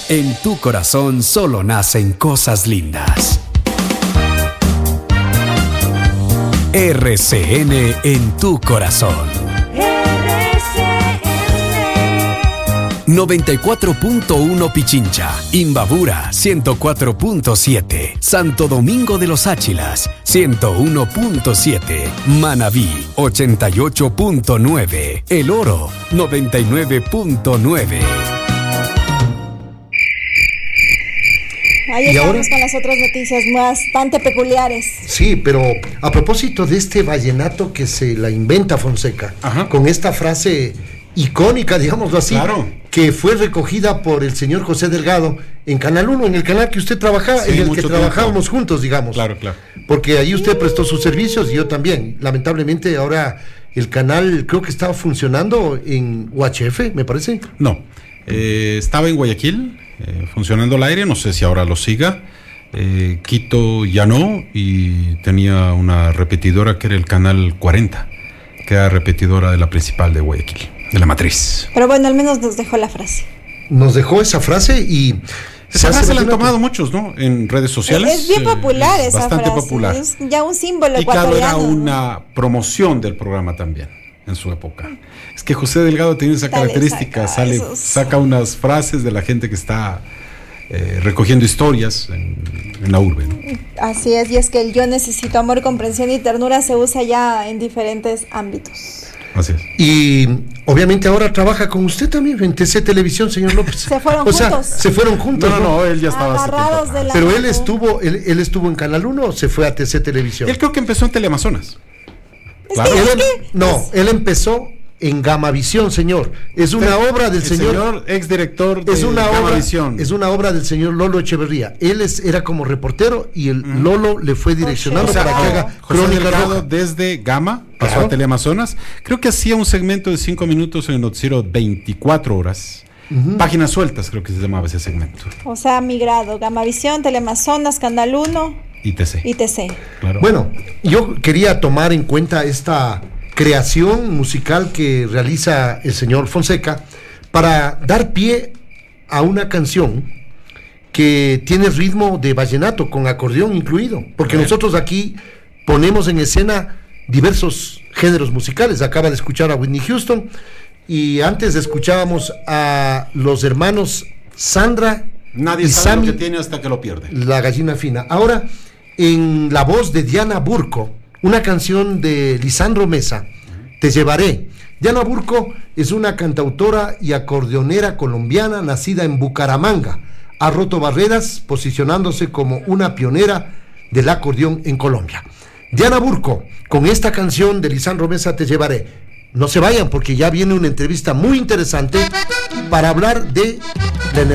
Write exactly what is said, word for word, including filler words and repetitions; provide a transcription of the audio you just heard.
En tu corazón solo nacen cosas lindas. R C N en tu corazón. R C N. noventa y cuatro punto uno Pichincha, Imbabura ciento cuatro punto siete, Santo Domingo de los Áchilas ciento uno punto siete, Manabí ochenta y ocho punto nueve, El Oro noventa y nueve punto nueve. Ahí ¿Y estamos ahora? con las otras noticias bastante peculiares. Sí, pero a propósito de este vallenato que se la inventa Fonseca, Ajá. con esta frase icónica, digámoslo así, Claro. que fue recogida por el señor José Delgado en Canal uno, en el canal que usted trabajaba, Sí, en el que mucho trabajábamos tiempo. juntos, digamos. Claro, claro. Porque ahí usted prestó sus servicios y yo también. Lamentablemente ahora el canal creo que estaba funcionando en U H F, me parece. No, eh, estaba en Guayaquil, eh, funcionando el aire, no sé si ahora lo siga. Eh, Quito ya no, y tenía una repetidora que era el canal cuarenta, que era repetidora de la principal de Guayaquil, de la matriz. Pero bueno, al menos nos dejó la frase. Nos dejó esa frase y... se Esa hace frase la han vallenato. tomado muchos, ¿no? En redes sociales. Es bien eh, popular es esa bastante frase. popular. Es ya un símbolo Y claro, era ecuatoriano. ¿no? una promoción del programa también, en su época. Es que José Delgado tiene esa Dale, característica, saca sale, esos. saca unas frases de la gente que está eh, recogiendo historias en, en la urbe, ¿no? Así es, y es que el yo necesito amor, comprensión y ternura se usa ya en diferentes ámbitos. Así es. Y obviamente ahora trabaja con usted también en T C Televisión, señor López. Se fueron o sea, juntos. se fueron juntos. No, no, no, él ya estaba hace Agarrados tiempo de la- atrás. Pero él mano. estuvo, él, él estuvo en Canal uno o se fue a T C Televisión. Él creo que empezó en Teleamazonas. Es Claro. que, Él es em- que- no, él empezó en Gamavisión, señor. Es una obra del El señor, señor exdirector de es una obra, Gamavisión. es una obra del señor Lolo Echeverría. Él es, era como reportero y el Lolo le fue direccionando O sea, para que haga José Crónica Delgado Roja. desde Gama pasó Claro. a Teleamazonas. Creo que hacía un segmento de cinco minutos en el noticiero veinticuatro horas. Páginas sueltas, creo que se llamaba ese segmento. o sea, migrado. Gamavisión, Teleamazonas, Canal uno, I T C. I T C. Claro. Bueno, yo quería tomar en cuenta esta creación musical que realiza el señor Fonseca para dar pie a una canción que tiene ritmo de vallenato con acordeón incluido, porque Bien. nosotros aquí ponemos en escena diversos géneros musicales. Acaba de escuchar a Whitney Houston y antes escuchábamos a los hermanos Sandra Nadie y sabe Sammy, lo que tiene hasta que lo pierde. la gallina fina. Ahora, en la voz de Diana Burco, una canción de Lisandro Mesa, Te llevaré. Diana Burco es una cantautora y acordeonera colombiana nacida en Bucaramanga. Ha roto barreras posicionándose como una pionera del acordeón en Colombia. Diana Burco, con esta canción de Lisandro Mesa, Te llevaré. No se vayan porque ya viene una entrevista muy interesante para hablar de